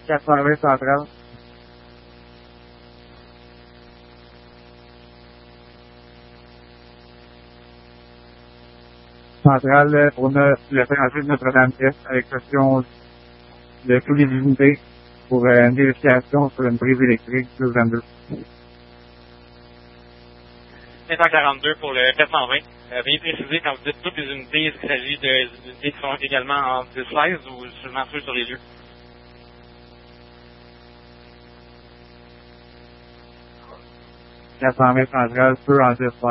420 centrale. Centrale pour le transit de Notre-Dame-Est avec question de tous les unités pour une vérification sur une prise électrique sur 22. 742 pour le 420. Veuillez préciser quand vous dites toutes les unités, est-ce qu'il s'agit d'unités qui sont également en 10-16 ou seulement ceux sur les lieux? Centrale, peu en 10-16.